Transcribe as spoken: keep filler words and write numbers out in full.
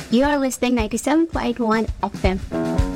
You are listening ninety-seven point one F M.